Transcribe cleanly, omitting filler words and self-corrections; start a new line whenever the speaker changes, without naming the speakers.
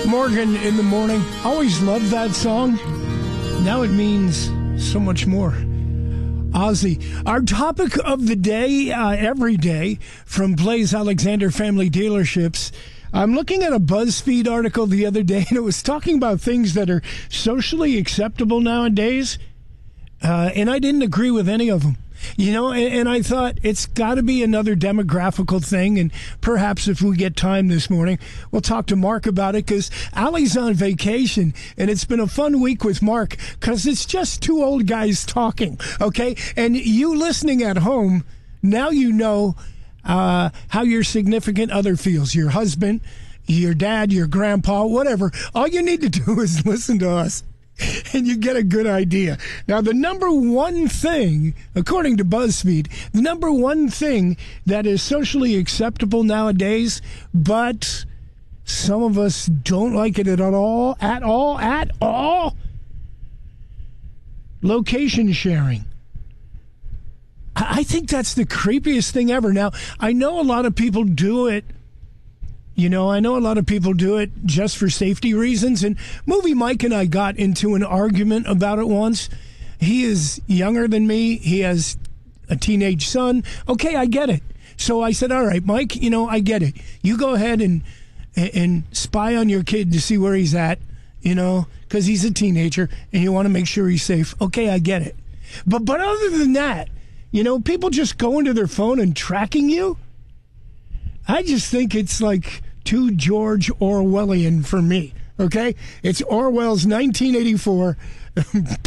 Morgan in the Morning. Always loved that song. Now it means so much more. Ozzy. Our topic of the day, every day, from Blaze Alexander Family Dealerships. I'm looking at a BuzzFeed article the other day, and it was talking about things that are socially acceptable nowadays, and I didn't agree with any of them. You know, and I thought it's got to be another demographical thing, and perhaps if we get time this morning, we'll talk to Mark about it, because Allie's on vacation, and it's been a fun week with Mark, because it's just two old guys talking, okay? And you listening at home, now you know how your significant other feels, your husband, your dad, your grandpa, whatever. All you need to do is listen to us, and you get a good idea. Now, the number one thing, according to BuzzFeed, the number one thing that is socially acceptable nowadays, but some of us don't like it at all, location sharing. I think that's the creepiest thing ever. Now, I know a lot of people do it. You know, I know a lot of people do it just for safety reasons. And Movie Mike and I got into an argument about it once. He is younger than me. He has a teenage son. Okay, I get it. So I said, all right, Mike, you know, I get it. You go ahead and spy on your kid to see where he's at, you know, because he's a teenager and you want to make sure he's safe. Okay, I get it. But other than that, you know, people just go into their phone and tracking you. I just think it's like too George Orwellian for me, okay? It's Orwell's 1984